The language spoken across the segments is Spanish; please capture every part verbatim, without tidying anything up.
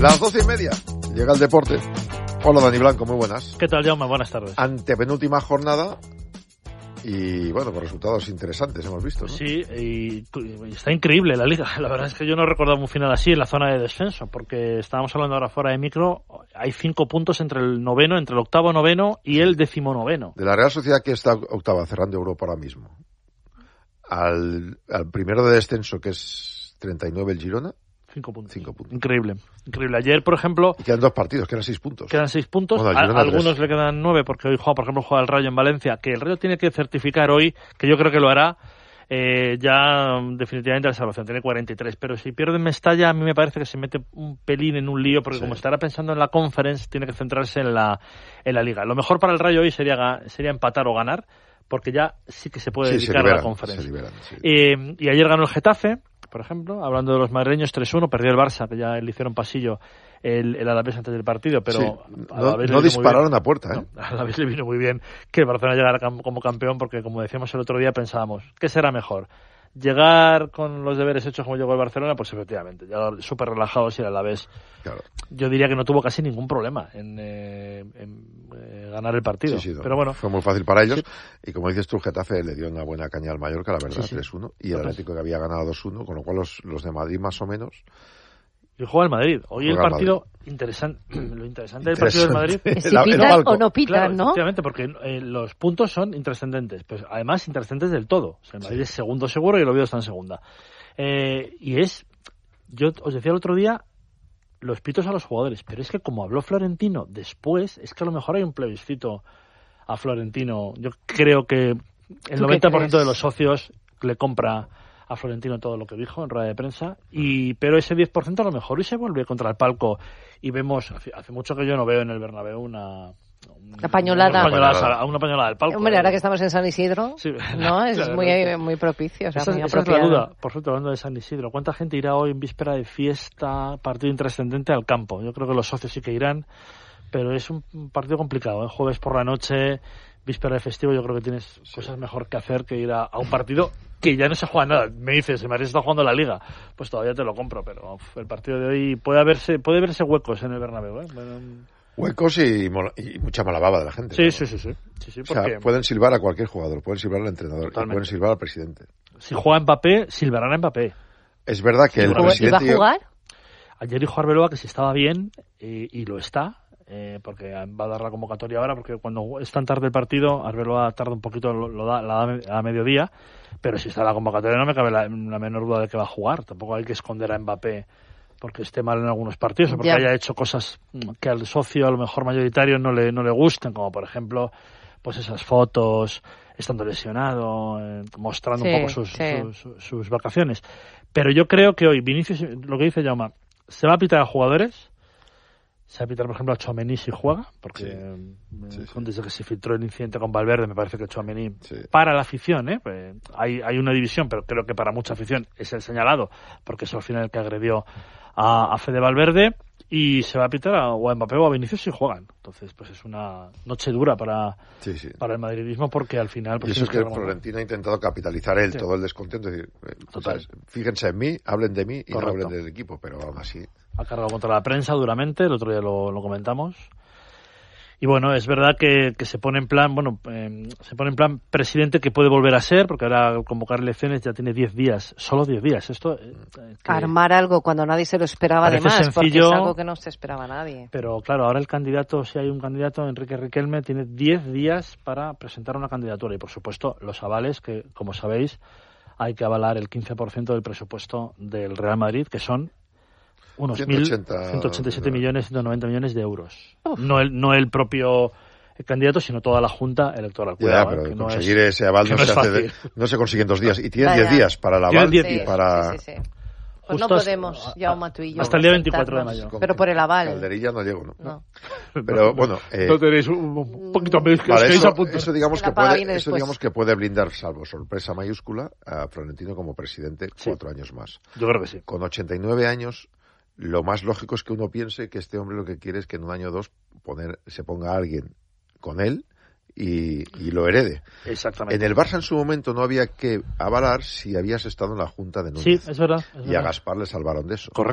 Las doce y media. Llega el deporte. Hola, Dani Blanco, muy buenas. ¿Qué tal, Jaume? Buenas tardes. Antepenúltima jornada y, bueno, con resultados interesantes hemos visto, ¿no? Sí, y, y está increíble la Liga. La verdad es que yo no recordaba un final así en la zona de descenso, porque estábamos hablando ahora fuera de micro, hay cinco puntos entre el noveno, entre el octavo noveno y el decimonoveno. De la Real Sociedad, que está octava, cerrando Europa ahora mismo, al, al primero de descenso, que es treinta y nueve, el Girona. Cinco puntos. Cinco puntos. Increíble. Increíble. Ayer, por ejemplo... Y quedan dos partidos, quedan seis puntos. Quedan seis puntos. Bueno, a, algunos le quedan nueve, porque hoy juega, por ejemplo, juega el Rayo en Valencia, que el Rayo tiene que certificar hoy, que yo creo que lo hará, eh, ya definitivamente la salvación. Tiene cuarenta y tres. Pero si pierde en Mestalla, a mí me parece que se mete un pelín en un lío, porque sí, como estará pensando en la Conference, tiene que centrarse en la, en la Liga. Lo mejor para el Rayo hoy sería, sería empatar o ganar, porque ya sí que se puede sí, dedicar liberan, a la Conference. Se liberan, sí. eh, y ayer ganó el Getafe, por ejemplo, hablando de los madrileños, tres uno, perdió el Barça, que ya le hicieron pasillo el, el Alavés antes del partido, pero sí, no, no dispararon a puerta, ¿eh? No, a Alavés le vino muy bien que el Barcelona llegara como campeón, porque como decíamos el otro día, pensábamos, ¿qué será mejor? Llegar con los deberes hechos como llegó el Barcelona, pues efectivamente, ya súper relajados y el Alavés, claro, yo diría que no tuvo casi ningún problema en, eh, en eh, ganar el partido. Sí, sí, no, pero bueno, fue muy fácil para ellos, sí. Y como dices tú, el Getafe le dio una buena caña al Mallorca, la verdad, sí, sí. tres uno, y el Atlético, que había ganado dos uno, con lo cual los, los de Madrid más o menos... Y juega el Madrid. Hoy juega el partido, interesante, lo interesante del partido del Madrid es si pitan o no pitan, claro, ¿no? Efectivamente, porque eh, los puntos son intrascendentes, pues además intrascendentes del todo. O sea, el Madrid sí. es segundo seguro y el Oviedo está en segunda. Eh, y es, yo os decía el otro día, los pitos a los jugadores, pero es que como habló Florentino después, es que a lo mejor hay un plebiscito a Florentino. Yo creo que el noventa por ciento de los socios le compra a Florentino todo lo que dijo en rueda de prensa, y pero ese diez por ciento a lo mejor y se vuelve contra el palco y vemos, hace, hace mucho que yo no veo en el Bernabéu una... Una pañolada. Una pañolada, una pañolada del palco. Hombre, ahora que estamos en San Isidro, sí, ¿no? Es claro, muy, muy propicio. O sea, esa muy esa es la duda. Por cierto, hablando de San Isidro, ¿cuánta gente irá hoy en víspera de fiesta, partido intrascendente, al campo? Yo creo que los socios sí que irán, pero es un partido complicado, ¿eh? Jueves por la noche, víspera de festivo, yo creo que tienes sí. cosas mejor que hacer que ir a, a un partido que ya no se juega nada. Me dices, el Madrid está jugando la Liga, pues todavía te lo compro, pero uf, el partido de hoy puede haberse puede verse huecos en el Bernabéu, ¿eh? Bueno, huecos y, y mucha mala baba de la gente. Sí, ¿no? sí, sí, sí. sí, sí o sea, pueden silbar a cualquier jugador, pueden silbar al entrenador, y pueden silbar al presidente. Si juega Mbappé, silbarán a Mbappé. Es verdad que el presidente... ¿Iba a jugar? Ayer dijo Arbeloa que si estaba bien, y, y lo está, eh, porque va a dar la convocatoria ahora, porque cuando es tan tarde el partido, Arbeloa tarda un poquito, lo, lo da, la da a mediodía, pero si está la convocatoria no me cabe la, la menor duda de que va a jugar. Tampoco hay que esconder a Mbappé porque esté mal en algunos partidos o porque ya. haya hecho cosas que al socio, a lo mejor mayoritario, no le no le gusten, como por ejemplo pues esas fotos estando lesionado, eh, mostrando sí, un poco sus, sí. sus, sus vacaciones. Pero yo creo que hoy Vinicius, lo que dice Jaume, se va a pitar a jugadores, se va a pitar por ejemplo a Tchouaméni si juega, porque sí. Eh, sí, sí. desde que se filtró el incidente con Valverde me parece que Tchouaméni sí. para la afición, ¿eh? Pues hay, hay una división, pero creo que para mucha afición es el señalado, porque es al final el que agredió a, a Fede Valverde, y se va a pitar a, o a Mbappé o a Vinicius si juegan. Entonces pues es una noche dura para, sí, sí. para el madridismo, porque al final... Pues, y eso es que el Florentino ha intentado capitalizar él sí. todo el descontento, es decir, Total. fíjense en mí, hablen de mí y Correcto. no hablen del equipo, pero aún así... Ha cargado contra la prensa duramente, el otro día lo, lo comentamos. Y bueno, es verdad que, que se pone en plan, bueno, eh, se pone en plan presidente, que puede volver a ser, porque ahora al convocar elecciones ya tiene diez días, solo diez días. Esto eh, armar algo cuando nadie se lo esperaba, además, sencillo, porque es algo que no se esperaba nadie. Pero claro, ahora el candidato, si hay un candidato, Enrique Riquelme, tiene diez días para presentar una candidatura y, por supuesto, los avales, que como sabéis, hay que avalar el quince por ciento del presupuesto del Real Madrid, que son unos ciento ochenta y siete millones, ciento noventa millones de euros. No el, no el propio candidato, sino toda la Junta Electoral. Cuidado, ya, pero que conseguir no es, ese aval no, no, se hace de, no se consigue en dos días. Y tienen diez días para el aval diez y días. para... Sí, sí, sí. Pues no podemos, Jaume, tú y yo. Hasta el día veinticuatro de mayo. Pero por el aval. Calderilla no llego, ¿no? no. Pero bueno... Eh, no tenéis un, un poquito más que vale, os eso, a punto. Eso digamos, que puede, eso digamos que puede blindar, salvo sorpresa mayúscula, a Florentino como presidente sí. cuatro años más. Yo creo que sí. Con ochenta y nueve años, lo más lógico es que uno piense que este hombre lo que quiere es que en un año o dos poner, se ponga alguien con él y, y lo herede. Exactamente. En el Barça en su momento no había que avalar si habías estado en la Junta de Núñez. Sí, es verdad. Es y verdad. a Gaspar le salvaron de eso. Correcto.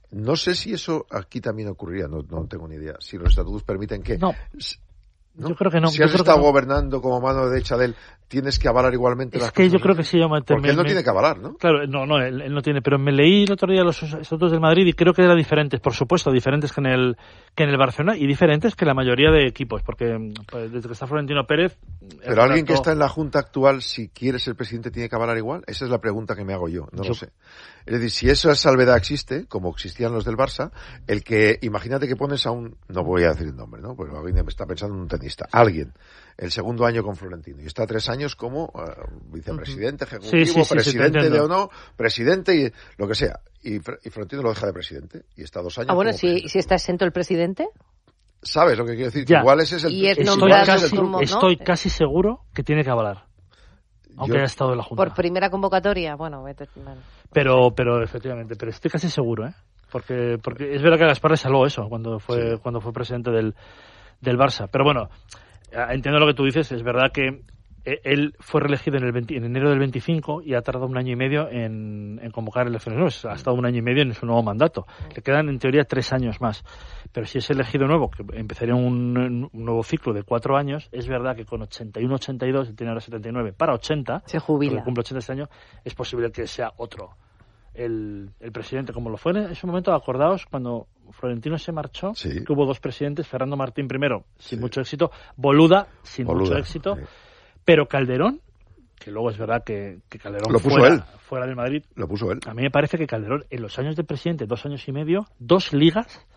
No sé si eso aquí también ocurriría, no, no tengo ni idea. Si los estatutos permiten que... No. ¿No? Yo creo que no. Si has yo estado creo que no. gobernando como mano derecha de él, tienes que avalar igualmente es las que cosas. yo creo que sí. Yo me, Porque me, él no me, tiene que avalar, ¿no? Claro, no, no, él, él no tiene. Pero me leí el otro día los estatutos del Madrid y creo que eran diferentes, por supuesto, diferentes que en el que en el Barcelona y diferentes que la mayoría de equipos, porque pues, desde que está Florentino Pérez... Pero alguien que está en la Junta actual, si quiere ser presidente, ¿tiene que avalar igual? Esa es la pregunta que me hago yo, no yo... lo sé. Es decir, si esa salvedad existe, como existían los del Barça, el que, imagínate que pones a un, no voy a decir el nombre, ¿no? Pero alguien me está pensando en un tenista, alguien, el segundo año con Florentino, y está tres años como uh, vicepresidente, ejecutivo, sí, sí, sí, presidente sí, de o no, presidente y lo que sea. Y, y Florentino lo deja de presidente, y está dos años Ah, bueno, como si, presidente. si está exento el presidente. ¿Sabes lo que quiero decir? Ya. Que igual ese es el... Y es estoy casi, como, ¿no? estoy casi seguro que tiene que avalar. Aunque Yo, haya estado en la Junta. Por primera convocatoria, bueno, vete, bueno. Pero, pero efectivamente, pero estoy casi seguro, ¿eh? Porque, porque es verdad que a Gaspar le saló eso cuando fue, sí. cuando fue presidente del, del Barça. Pero bueno, entiendo lo que tú dices, es verdad que él fue reelegido en, el veinte, en enero del veinticinco y ha tardado un año y medio en, en convocar elecciones nuevas. Ha estado un año y medio en su nuevo mandato. Le quedan, en teoría, tres años más. Pero si es elegido nuevo, que empezaría un, un nuevo ciclo de cuatro años, es verdad que con ochenta y uno ochenta y dos, él tiene ahora setenta y nueve, para ochenta, se jubila. Cumple ochenta este año, es posible que sea otro el, el presidente, como lo fue en ese momento. Acordaos, cuando Florentino se marchó, sí. que hubo dos presidentes, Fernando Martín primero, sin sí. mucho éxito, Boluda, sin Boluda, mucho éxito, sí. Pero Calderón, que luego es verdad que, que Calderón lo puso fuera, él. fuera del Madrid, lo puso él. A mí me parece que Calderón, en los años de presidente, dos años y medio, dos ligas,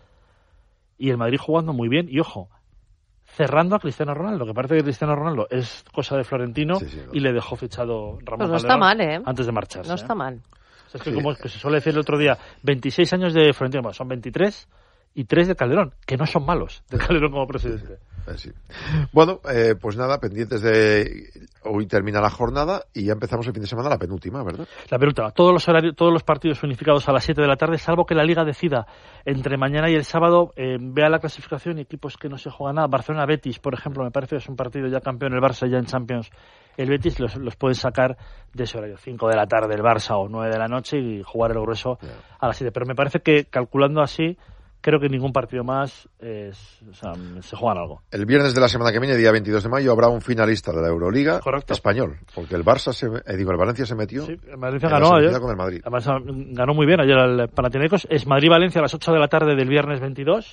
y el Madrid jugando muy bien, y ojo, cerrando a Cristiano Ronaldo, que parece que Cristiano Ronaldo es cosa de Florentino, sí, sí, no. y le dejó fichado Ramón pues no Calderón está mal, ¿eh? antes de marcharse. No está mal. ¿eh? O sea, es que sí. Como que se suele decir el otro día, veintiséis años de Florentino, bueno, son veintitrés y tres de Calderón, que no son malos, de Calderón como presidente. Sí. Bueno, eh, pues nada, pendientes de... Hoy termina la jornada y ya empezamos el fin de semana, la penúltima, ¿verdad? La penúltima. Todos los horarios, todos los partidos unificados a las siete de la tarde, salvo que la Liga decida entre mañana y el sábado, eh, vea la clasificación y equipos que no se juegan nada. Barcelona-Betis, por ejemplo, me parece que es un partido ya campeón, el Barça ya en Champions. El Betis los, los pueden sacar de ese horario, cinco de la tarde el Barça o nueve de la noche y jugar el grueso yeah. a las siete. Pero me parece que calculando así, creo que ningún partido más es, o sea, se juegan algo. El viernes de la semana que viene, día veintidós de mayo, habrá un finalista de la Euroliga. Correcto. Español, porque el Barça, se, eh, digo, el Valencia se metió. Sí, el Valencia ganó ayer. Con el Madrid. Además, ganó muy bien ayer al Panathinaikos. Es Madrid-Valencia a las ocho de la tarde del viernes veintidós.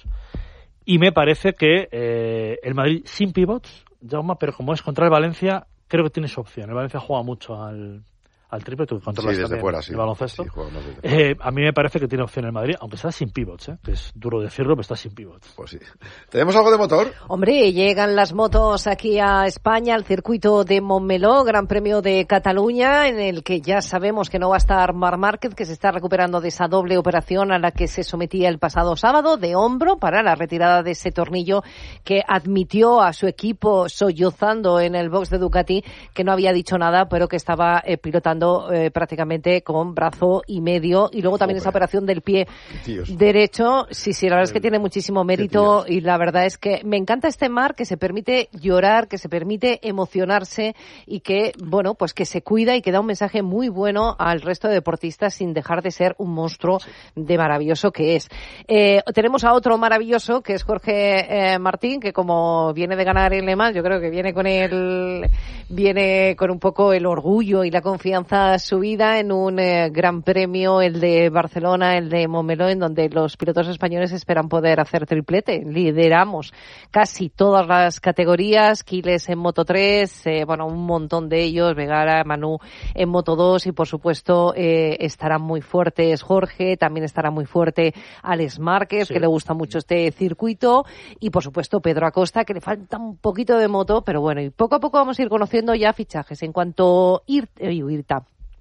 Y me parece que eh, el Madrid sin pivots, Jaume, pero como es contra el Valencia, creo que tiene su opción. El Valencia juega mucho al... al triple, tú controlas sí, desde fuera, sí. el baloncesto. Sí, eh, a mí me parece que tiene opción el Madrid, aunque está sin pivots, ¿eh? Que es duro decirlo, pero está sin pivots. Pues sí. ¿Tenemos algo de motor? Hombre, llegan las motos aquí a España, al circuito de Montmeló, Gran Premio de Cataluña, en el que ya sabemos que no va a estar Marc Márquez, que se está recuperando de esa doble operación a la que se sometía el pasado sábado, de hombro, para la retirada de ese tornillo que admitió a su equipo sollozando en el box de Ducati, que no había dicho nada, pero que estaba eh, pilotando Eh, prácticamente con brazo y medio, y luego también Joder. Esa operación del pie Tíos. derecho, sí, sí, la verdad es que tiene muchísimo mérito, y la verdad es que me encanta este Marc, que se permite llorar, que se permite emocionarse, y que, bueno, pues que se cuida y que da un mensaje muy bueno al resto de deportistas sin dejar de ser un monstruo sí. de maravilloso que es. Eh, tenemos a otro maravilloso, que es Jorge eh, Martín, que como viene de ganar el Le Mans, yo creo que viene con el, viene con un poco el orgullo y la confianza subida en un eh, gran premio, el de Barcelona, el de Montmeló, en donde los pilotos españoles esperan poder hacer triplete. Lideramos casi todas las categorías, Quiles en Moto tres, eh, bueno, un montón de ellos, Vegara, Manu en Moto dos, y por supuesto eh, estarán muy fuertes Jorge, también estará muy fuerte Alex Márquez, sí. que le gusta mucho este circuito, y por supuesto Pedro Acosta, que le falta un poquito de moto, pero bueno, y poco a poco vamos a ir conociendo ya fichajes. En cuanto Ir, eh, Irta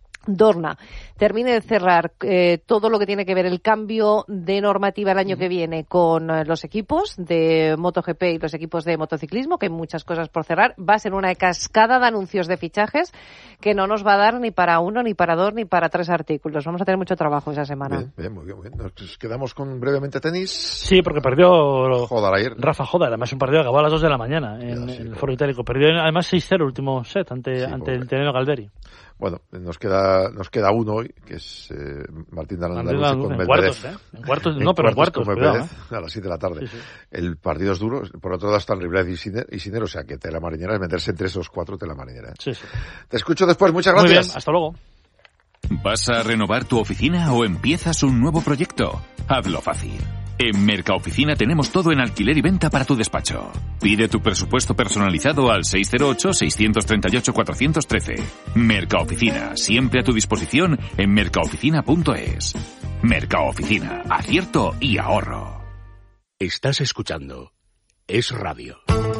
Dorna termine de cerrar eh, todo lo que tiene que ver el cambio de normativa el año que viene con eh, los equipos de MotoGP y los equipos de motociclismo, que hay muchas cosas por cerrar, va a ser una cascada de anuncios de fichajes que no nos va a dar ni para uno, ni para dos, ni para tres artículos. Vamos a tener mucho trabajo esa semana. Bien, bien, muy bien, muy bien. Nos quedamos con brevemente tenis. Sí, porque perdió Jodar ayer. Rafa Jodar, además un partido que acabó a las dos de la mañana en, ya, sí, en el Foro Itálico. Perdió además seis cero el último set ante, sí, ante el Tenero Galderi. Bueno, nos queda nos queda uno hoy, que es eh, Martín de Andalucía con en Medvedev. Cuartos, ¿eh? En cuartos, no, pero en cuartos, con cuidado, Medvedev, ¿eh? a las siete de la tarde. Sí, sí. El partido es duro. Por otro lado están Riblet y Sinner, y Sinner, o sea que tela marinera es meterse entre esos cuatro, tela marinera. ¿eh? Sí, sí. Te escucho después, muchas gracias. Muy bien, hasta luego. ¿Vas a renovar tu oficina o empiezas un nuevo proyecto? Hazlo fácil. En Mercaoficina tenemos todo en alquiler y venta para tu despacho. Pide tu presupuesto personalizado al seis cero ocho, seis tres ocho, cuatro uno tres. Mercaoficina, siempre a tu disposición en mercaoficina punto es. Mercaoficina, acierto y ahorro. Estás escuchando Es Radio.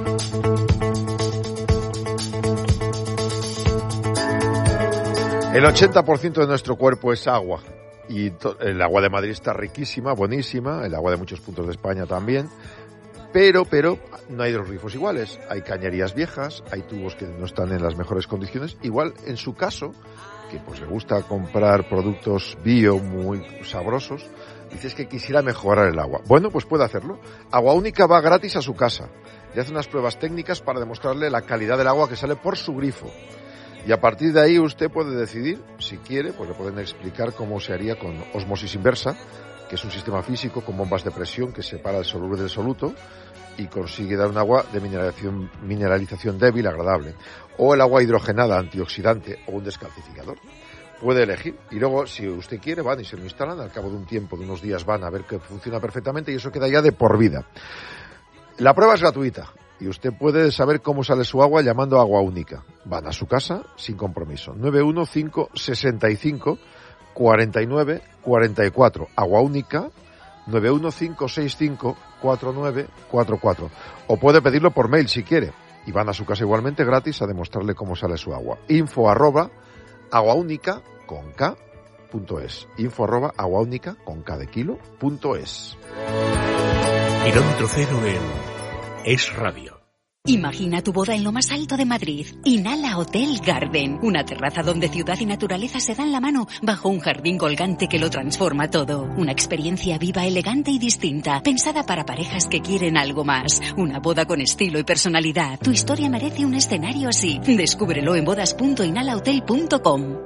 El ochenta por ciento de nuestro cuerpo es agua. Y to- el agua de Madrid está riquísima, buenísima, el agua de muchos puntos de España también, pero, pero no hay dos grifos iguales, hay cañerías viejas, hay tubos que no están en las mejores condiciones, igual en su caso, que pues le gusta comprar productos bio muy sabrosos, dices que quisiera mejorar el agua. Bueno, pues puede hacerlo. Agua Única va gratis a su casa, le hace unas pruebas técnicas para demostrarle la calidad del agua que sale por su grifo. Y a partir de ahí usted puede decidir, si quiere, pues le pueden explicar cómo se haría con osmosis inversa, que es un sistema físico con bombas de presión que separa el soluble del soluto y consigue dar un agua de mineralización, mineralización débil, agradable. O el agua hidrogenada, antioxidante o un descalcificador. Puede elegir. Y luego, si usted quiere, van y se lo instalan. Al cabo de un tiempo, de unos días, van a ver que funciona perfectamente y eso queda ya de por vida. La prueba es gratuita. Y usted puede saber cómo sale su agua llamando a Agua Única. Van a su casa sin compromiso. nueve uno cinco seis cinco cuatro nueve cuatro cuatro. Agua Única, nueve uno cinco seis cinco cuatro nueve cuatro cuatro. O puede pedirlo por mail si quiere. Y van a su casa igualmente gratis a demostrarle cómo sale su agua. Info arroba aguaúnica con K punto es. Info arroba aguaúnica con K de kilo punto es. Kilómetro cero en Es Radio. Imagina tu boda en lo más alto de Madrid. Inhala Hotel Garden. Una terraza donde ciudad y naturaleza se dan la mano bajo un jardín colgante que lo transforma todo. Una experiencia viva, elegante y distinta. Pensada para parejas que quieren algo más. Una boda con estilo y personalidad. Tu historia merece un escenario así. Descúbrelo en bodas punto inhala hotel punto com.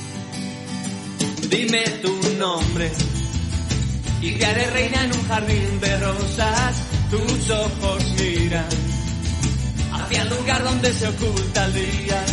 Dime tu nombre y te haré reina en un jardín de rosas. Tus ojos miran hacia el lugar donde se oculta el día.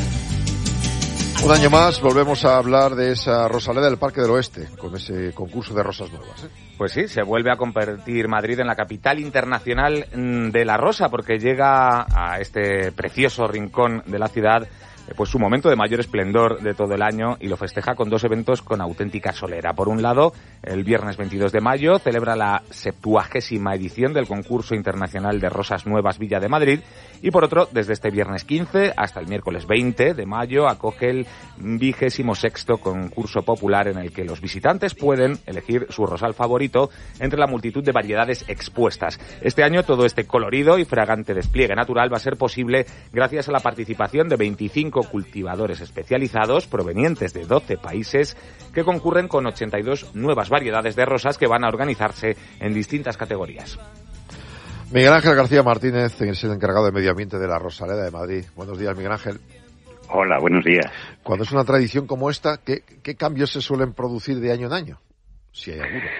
Un año más volvemos a hablar de esa Rosaleda del Parque del Oeste, con ese concurso de rosas nuevas, ¿eh? Pues sí, se vuelve a convertir Madrid en la capital internacional de la rosa, porque llega a este precioso rincón de la ciudad pues su momento de mayor esplendor de todo el año, y lo festeja con dos eventos con auténtica solera. Por un lado, el viernes veintidós de mayo celebra la septuagésima edición del concurso internacional de rosas nuevas Villa de Madrid, y por otro, desde este viernes quince hasta el miércoles veinte de mayo acoge el vigésimo sexto concurso popular, en el que los visitantes pueden elegir su rosal favorito entre la multitud de variedades expuestas. Este año todo este colorido y fragante despliegue natural va a ser posible gracias a la participación de veinticinco cultivadores especializados provenientes de doce países, que concurren con ochenta y dos nuevas variedades de rosas que van a organizarse en distintas categorías. Miguel Ángel García Martínez es el encargado de Medio Ambiente de la Rosaleda de Madrid. Buenos días, Miguel Ángel. Hola, buenos días. Cuando es una tradición como esta, ¿qué, qué cambios se suelen producir de año en año? Si hay alguno.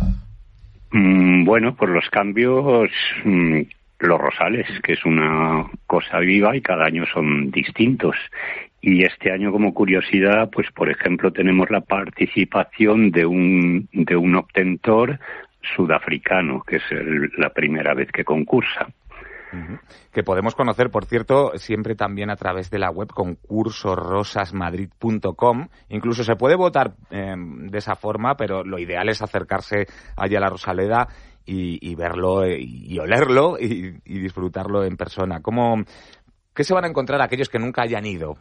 Mm, bueno, pues los cambios, mm, los rosales, que es una cosa viva y cada año son distintos. Y este año, como curiosidad, pues por ejemplo tenemos la participación de un de un obtentor sudafricano, que es el, la primera vez que concursa. Uh-huh. Que podemos conocer, por cierto, siempre también a través de la web concurso rosas madrid punto com. Incluso se puede votar eh, de esa forma, pero lo ideal es acercarse allá a la Rosaleda y, y verlo eh, y olerlo y, y disfrutarlo en persona. ¿Cómo, ¿Qué se van a encontrar aquellos que nunca hayan ido?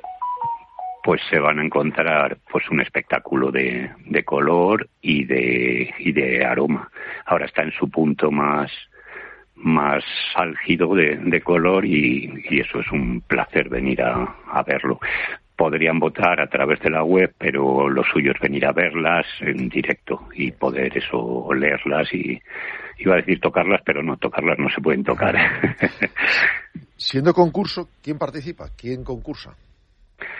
Pues se van a encontrar pues un espectáculo de, de color y de y de aroma. Ahora está en su punto más más álgido de, de color y, y eso es un placer venir a, a verlo. Podrían votar a través de la web, pero lo suyo es venir a verlas en directo y poder eso olerlas y iba a decir tocarlas, pero no, tocarlas no se pueden tocar. Siendo concurso, ¿quién participa? ¿Quién concursa?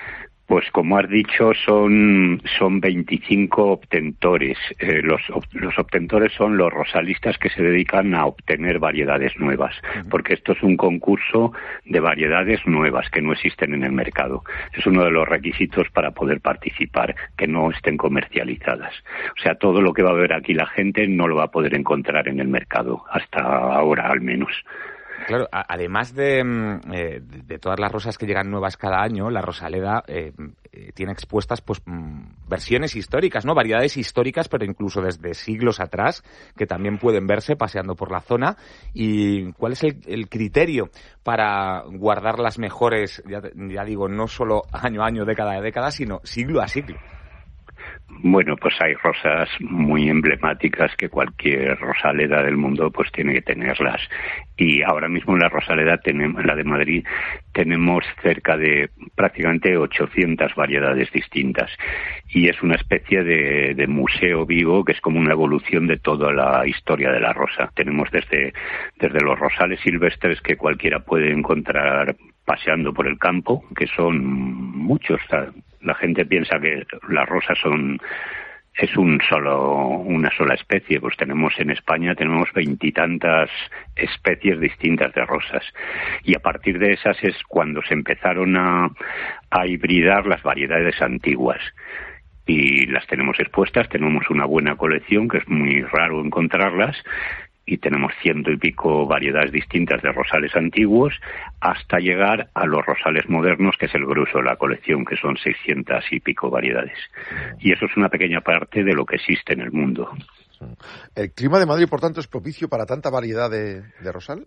Pues como has dicho, son, son veinticinco obtentores. Eh, los, los obtentores son los rosalistas que se dedican a obtener variedades nuevas, porque esto es un concurso de variedades nuevas que no existen en el mercado. Es uno de los requisitos para poder participar, que no estén comercializadas. O sea, todo lo que va a ver aquí la gente no lo va a poder encontrar en el mercado, hasta ahora al menos. Claro, a, además de, eh, de todas las rosas que llegan nuevas cada año, la Rosaleda eh, eh, tiene expuestas pues mm, versiones históricas, ¿no? Variedades históricas, pero incluso desde siglos atrás, que también pueden verse paseando por la zona. ¿Y cuál es el, el criterio para guardar las mejores, ya, ya digo, no solo año a año, década a década, sino siglo a siglo? Bueno, pues hay rosas muy emblemáticas que cualquier rosaleda del mundo pues tiene que tenerlas. Y ahora mismo en la Rosaleda, tenemos, en la de Madrid, tenemos cerca de prácticamente ochocientas variedades distintas. Y es una especie de, de museo vivo que es como una evolución de toda la historia de la rosa. Tenemos desde, desde los rosales silvestres que cualquiera puede encontrar paseando por el campo, que son muchos. La gente piensa que las rosas son es un solo una sola especie. Pues tenemos en España tenemos veintitantas especies distintas de rosas, y a partir de esas es cuando se empezaron a, a hibridar las variedades antiguas. Y las tenemos expuestas, tenemos una buena colección, que es muy raro encontrarlas, y tenemos ciento y pico variedades distintas de rosales antiguos, hasta llegar a los rosales modernos, que es el grueso de la colección, que son seiscientas y pico variedades. Y eso es una pequeña parte de lo que existe en el mundo. ¿El clima de Madrid, por tanto, es propicio para tanta variedad de, de rosal?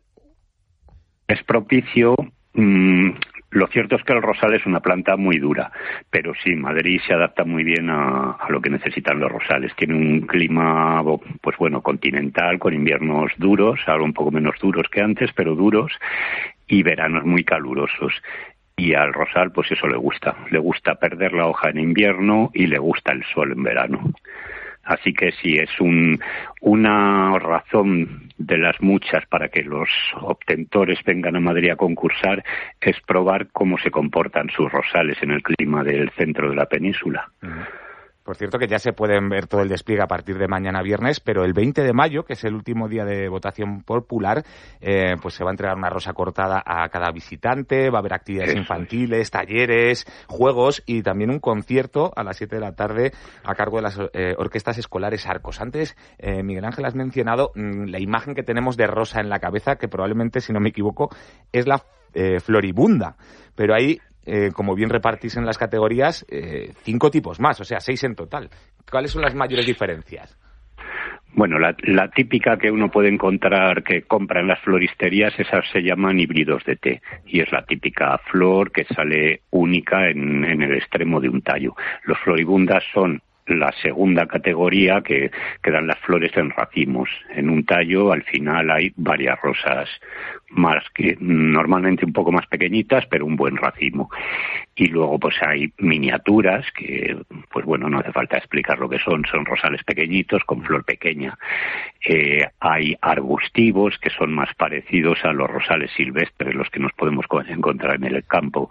Es propicio. Mmm, lo cierto es que el rosal es una planta muy dura, pero sí, Madrid se adapta muy bien a, a lo que necesitan los rosales. Tiene un clima, pues bueno, continental, con inviernos duros, ahora un poco menos duros que antes, pero duros, y veranos muy calurosos. Y al rosal, pues eso le gusta. Le gusta perder la hoja en invierno y le gusta el sol en verano. Así que sí, es un, una razón de las muchas para que los obtentores vengan a Madrid a concursar, es probar cómo se comportan sus rosales en el clima del centro de la península. Uh-huh. Por cierto, que ya se pueden ver todo el despliegue a partir de mañana viernes, pero el veinte de mayo, que es el último día de votación popular, eh, pues se va a entregar una rosa cortada a cada visitante, va a haber actividades Eso infantiles, es. talleres, juegos y también un concierto a las siete de la tarde a cargo de las eh, orquestas escolares Arcos. Antes, eh, Miguel Ángel, has mencionado mmm, la imagen que tenemos de rosa en la cabeza, que probablemente, si no me equivoco, es la eh, floribunda, pero hay... Eh, como bien repartís en las categorías, eh, cinco tipos más, o sea, seis en total. ¿Cuáles son las mayores diferencias? Bueno, la, la típica que uno puede encontrar que compra en las floristerías, esas se llaman híbridos de té, y es la típica flor que sale única en, en el extremo de un tallo. Los floribundas son la segunda categoría, que, que dan las flores en racimos. En un tallo al final hay varias rosas, más que normalmente un poco más pequeñitas, pero un buen racimo. Y luego pues hay miniaturas, que pues bueno, no hace falta explicar lo que son, son rosales pequeñitos con flor pequeña. Eh, hay arbustivos, que son más parecidos a los rosales silvestres, los que nos podemos encontrar en el campo.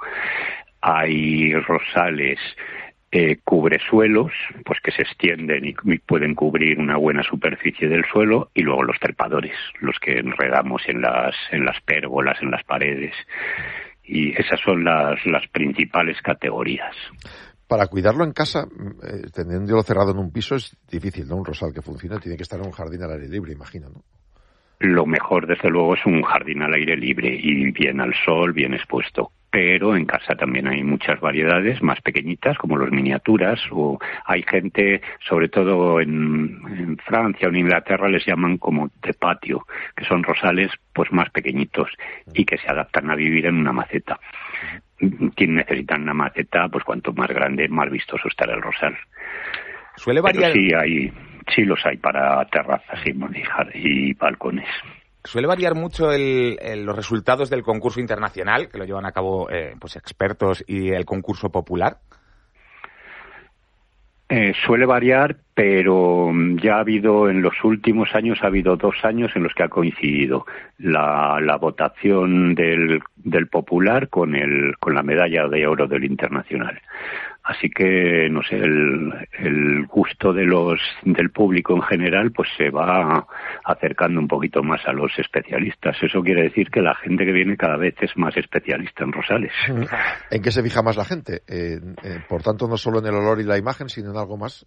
Hay rosales Eh, cubresuelos, pues que se extienden y, y pueden cubrir una buena superficie del suelo, y luego los trepadores, los que enredamos en las en las pérgolas, en las paredes, y esas son las las principales categorías. Para cuidarlo en casa, eh, teniéndolo cerrado en un piso, es difícil, ¿no? Un rosal que funcione tiene que estar en un jardín al aire libre, imagino, ¿no? Lo mejor, desde luego, es un jardín al aire libre y bien al sol, bien expuesto. Pero en casa también hay muchas variedades más pequeñitas, como los miniaturas, o hay gente, sobre todo en, en Francia o en Inglaterra, les llaman como de patio, que son rosales pues más pequeñitos y que se adaptan a vivir en una maceta. Quien necesitan una maceta, pues cuanto más grande, más vistoso estará el rosal. Suele variar. Pero sí hay, sí los hay para terrazas y, y balcones. ¿Suele variar mucho el, el, los resultados del concurso internacional, que lo llevan a cabo eh, pues expertos, y el concurso popular? Eh, suele variar, pero ya ha habido, en los últimos años, ha habido dos años en los que ha coincidido la, la votación del, del popular con el, con la medalla de oro del internacional. Así que, no sé, el, el gusto de los, del público en general, pues se va acercando un poquito más a los especialistas. Eso quiere decir que la gente que viene cada vez es más especialista en rosales. ¿En qué se fija más la gente? Eh, eh, por tanto, no solo en el olor y la imagen, sino en algo más.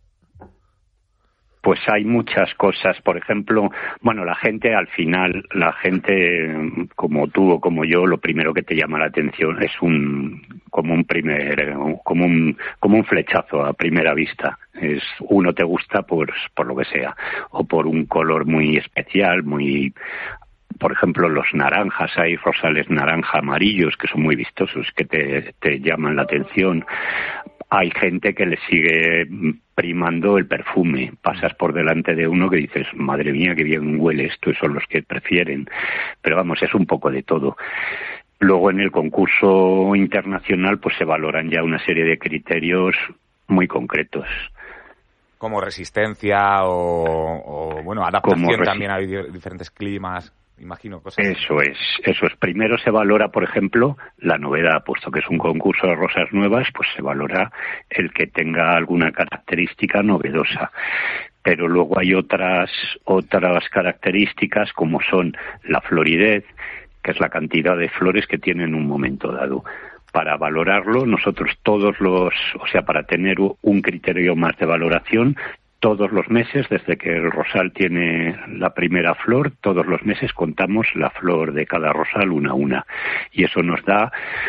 Pues hay muchas cosas. Por ejemplo, bueno, la gente al final, la gente como tú o como yo, lo primero que te llama la atención es un como un primer como un como un flechazo a primera vista. Es uno te gusta por por lo que sea, o por un color muy especial, muy, por ejemplo, los naranjas, hay rosales naranja amarillos que son muy vistosos, que te te llaman la atención. Hay gente que le sigue primando el perfume. Pasas por delante de uno que dices, madre mía, qué bien huele esto, esos son los que prefieren. Pero vamos, es un poco de todo. Luego en el concurso internacional pues se valoran ya una serie de criterios muy concretos. Como resistencia o, o bueno, adaptación resi- también a diferentes climas. Imagino cosas. Eso es, eso es. Primero se valora, por ejemplo, la novedad, puesto que es un concurso de rosas nuevas, pues se valora el que tenga alguna característica novedosa. Pero luego hay otras, otras características como son la floridez, que es la cantidad de flores que tiene en un momento dado. Para valorarlo, nosotros todos los, o sea, para tener un criterio más de valoración, todos los meses, desde que el rosal tiene la primera flor, todos los meses contamos la flor de cada rosal una a una. Y eso nos da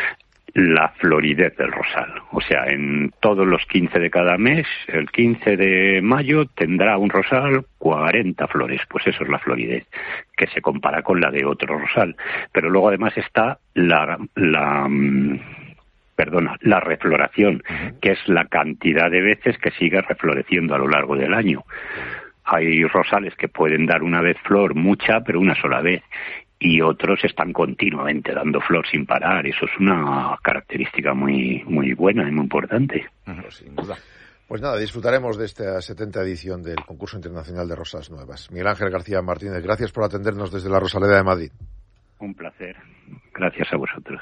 la floridez del rosal. O sea, en todos los quince de cada mes, el quince de mayo tendrá un rosal cuarenta flores. Pues eso es la floridez, que se compara con la de otro rosal. Pero luego además está la... la Perdona, la refloración, uh-huh. que es la cantidad de veces que sigue refloreciendo a lo largo del año. Hay rosales que pueden dar una vez flor, mucha, pero una sola vez, y otros están continuamente dando flor sin parar. Eso es una característica muy muy buena y muy importante. Uh-huh, sin duda. Pues nada, disfrutaremos de esta setenta edición del Concurso Internacional de Rosas Nuevas. Miguel Ángel García Martínez, gracias por atendernos desde la Rosaleda de Madrid. Un placer. Gracias a vosotros.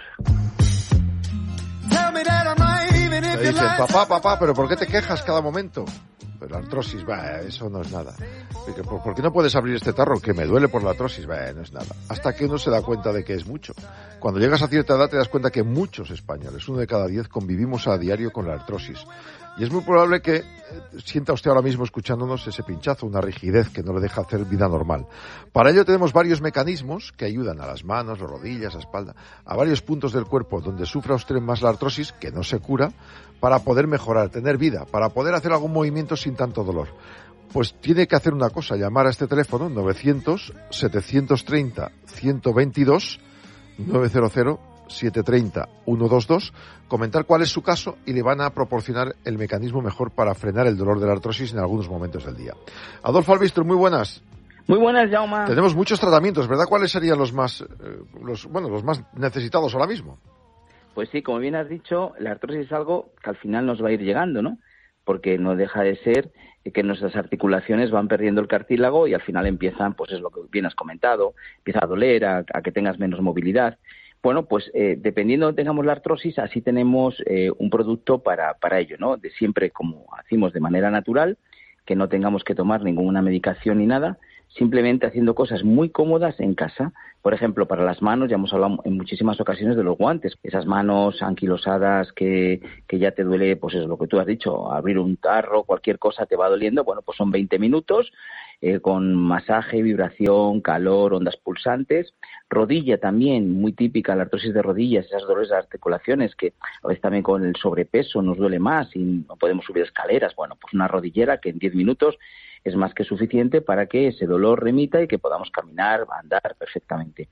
Te dicen, papá, papá, pero ¿por qué te quejas cada momento? Pues la artrosis, bah, eso no es nada. ¿Por qué no puedes abrir este tarro? Que me duele por la artrosis, bah, no es nada. Hasta que uno se da cuenta de que es mucho. Cuando llegas a cierta edad te das cuenta que muchos españoles, uno de cada diez, convivimos a diario con la artrosis. Y es muy probable que eh, sienta usted ahora mismo escuchándonos ese pinchazo, una rigidez que no le deja hacer vida normal. Para ello tenemos varios mecanismos que ayudan a las manos, las rodillas, la espalda, a varios puntos del cuerpo donde sufra usted más la artrosis, que no se cura, para poder mejorar, tener vida, para poder hacer algún movimiento sin tanto dolor. Pues tiene que hacer una cosa, llamar a este teléfono novecientos, setecientos treinta, ciento veintidós, novecientos setecientos treinta, ciento veintidós, comentar cuál es su caso y le van a proporcionar el mecanismo mejor para frenar el dolor de la artrosis en algunos momentos del día. Adolfo Albistur, muy buenas. Muy buenas, Jaume. Tenemos muchos tratamientos, ¿verdad? ¿Cuáles serían los más, eh, los, bueno, los más necesitados ahora mismo? Pues sí, como bien has dicho, la artrosis es algo que al final nos va a ir llegando, ¿no? Porque no deja de ser que nuestras articulaciones van perdiendo el cartílago y al final empiezan, pues es lo que bien has comentado, empieza a doler, a, a que tengas menos movilidad. Bueno, pues eh, dependiendo de tengamos la artrosis, así tenemos eh, un producto para, para ello, ¿no? De siempre, como hacemos de manera natural, que no tengamos que tomar ninguna medicación ni nada, simplemente haciendo cosas muy cómodas en casa. Por ejemplo, para las manos, ya hemos hablado en muchísimas ocasiones de los guantes. Esas manos anquilosadas que, que ya te duele, pues es lo que tú has dicho, abrir un tarro, cualquier cosa te va doliendo. Bueno, pues son veinte minutos eh, con masaje, vibración, calor, ondas pulsantes. Rodilla también, muy típica la artrosis de rodillas, esas dolores de articulaciones que a veces también con el sobrepeso nos duele más y no podemos subir escaleras. Bueno, pues una rodillera que en diez minutos es más que suficiente para que ese dolor remita y que podamos caminar, andar perfectamente.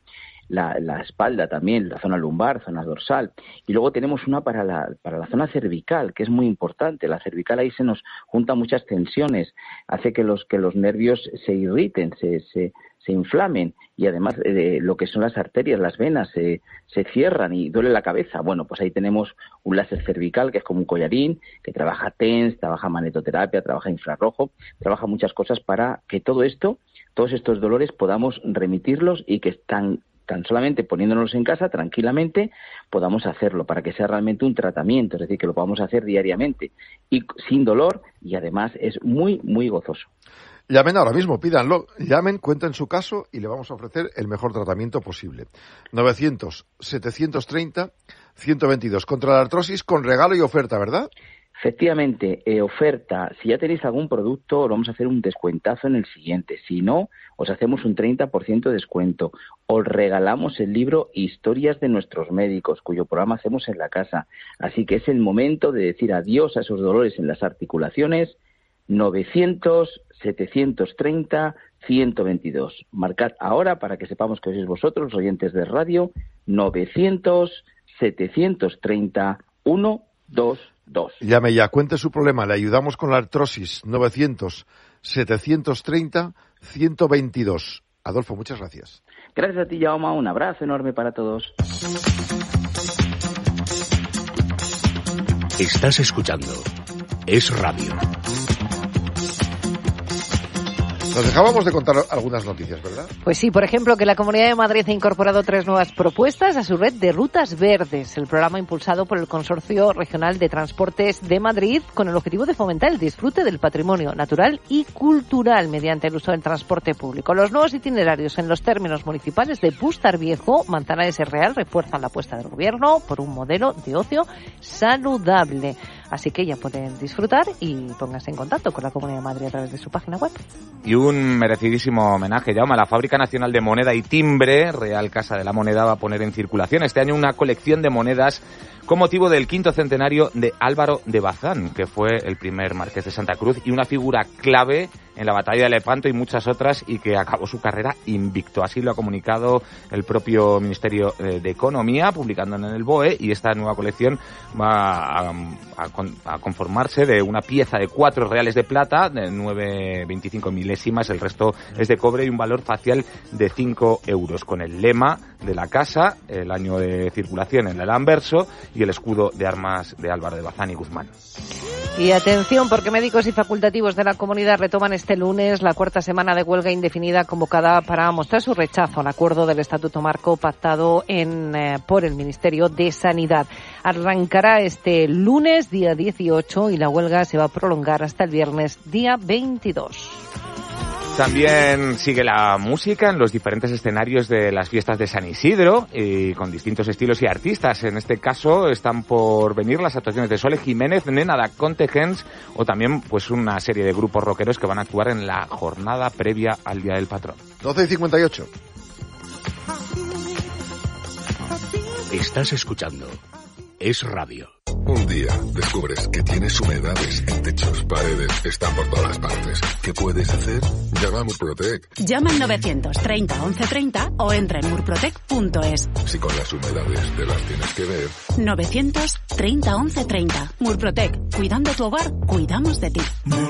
la, la espalda también, la zona lumbar, zona dorsal. Y luego tenemos una para la, para la zona cervical, que es muy importante. La cervical ahí se nos juntan muchas tensiones, hace que los, que los nervios se irriten, se, se, se inflamen, y además eh, lo que son las arterias, las venas, se, se cierran y duele la cabeza. Bueno, pues ahí tenemos un láser cervical, que es como un collarín, que trabaja TENS, trabaja magnetoterapia, trabaja infrarrojo, trabaja muchas cosas para que todo esto, todos estos dolores podamos remitirlos y que están tan solamente poniéndonos en casa tranquilamente podamos hacerlo para que sea realmente un tratamiento, es decir, que lo podamos hacer diariamente y sin dolor, y además es muy, muy gozoso. Llamen ahora mismo, pídanlo, llamen, cuenten su caso y le vamos a ofrecer el mejor tratamiento posible. novecientos, setecientos treinta, ciento veintidós. Contra la artrosis con regalo y oferta, ¿verdad? Efectivamente, eh, oferta. Si ya tenéis algún producto, os vamos a hacer un descuentazo en el siguiente. Si no, os hacemos un treinta por ciento de descuento. Os regalamos el libro Historias de nuestros médicos, cuyo programa hacemos en la casa. Así que es el momento de decir adiós a esos dolores en las articulaciones. novecientos, setecientos treinta, ciento veintidós. Marcad ahora para que sepamos que sois vosotros, los oyentes de radio, novecientos, setecientos treinta, ciento veintidós. Llame ya, cuente su problema, le ayudamos con la artrosis. novecientos, setecientos treinta, ciento veintidós. Adolfo, muchas gracias. Gracias a ti, Jaume, un abrazo enorme para todos. Estás escuchando Es Radio. Nos dejábamos de contar algunas noticias, ¿verdad? Pues sí, por ejemplo, que la Comunidad de Madrid ha incorporado tres nuevas propuestas a su red de rutas verdes, el programa impulsado por el Consorcio Regional de Transportes de Madrid, con el objetivo de fomentar el disfrute del patrimonio natural y cultural mediante el uso del transporte público. Los nuevos itinerarios en los términos municipales de Pustar Viejo, Manzanares y Real refuerzan la apuesta del Gobierno por un modelo de ocio saludable. Así que ya pueden disfrutar y pónganse en contacto con la Comunidad de Madrid a través de su página web. Y un merecidísimo homenaje, Jaume, a la Fábrica Nacional de Moneda y Timbre. Real Casa de la Moneda va a poner en circulación este año una colección de monedas con motivo del quinto centenario de Álvaro de Bazán, que fue el primer marqués de Santa Cruz y una figura clave en la batalla de Lepanto y muchas otras, y que acabó su carrera invicto. Así lo ha comunicado el propio Ministerio de Economía, publicando en el B O E, y esta nueva colección va a, a, a conformarse de una pieza de cuatro reales de plata, de nueve veinticinco milésimas, el resto es de cobre, y un valor facial de cinco euros, con el lema de la casa, el año de circulación en el anverso y el escudo de armas de Álvaro de Bazán y Guzmán. Y atención, porque médicos y facultativos de la comunidad retoman este lunes la cuarta semana de huelga indefinida convocada para mostrar su rechazo al acuerdo del Estatuto Marco pactado en, eh, por el Ministerio de Sanidad. Arrancará este lunes, día dieciocho, y la huelga se va a prolongar hasta el viernes, día veintidós. También sigue la música en los diferentes escenarios de las fiestas de San Isidro, y con distintos estilos y artistas. En este caso están por venir las actuaciones de Sole Jiménez, Nena da Conte Gens, o también pues una serie de grupos rockeros que van a actuar en la jornada previa al Día del Patrón. doce y cincuenta y ocho. Estás escuchando Es Radio. Un día descubres que tienes humedades en techos, paredes, están por todas partes. ¿Qué puedes hacer? Llama a Murprotec. Llama al novecientos treinta once treinta o entra en murprotec punto es. Si con las humedades te las tienes que ver. novecientos treinta once treinta. Murprotec. Cuidando tu hogar, cuidamos de ti.